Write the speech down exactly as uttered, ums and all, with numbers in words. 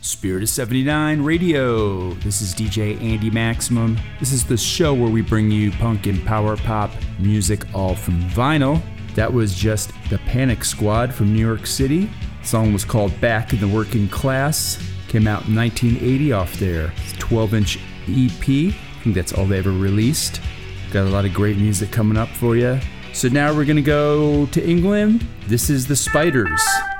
Spirit of seventy-nine Radio. This is D J Andy Maximum. This is the show where we bring you punk and power pop music all from vinyl. That was just the Panic Squad from New York City. The song was called Back in the Working Class. Came out in nineteen eighty off their twelve-inch E P. I think that's all they ever released. Got a lot of great music coming up for you. So now we're going to go to England. This is the Spiders.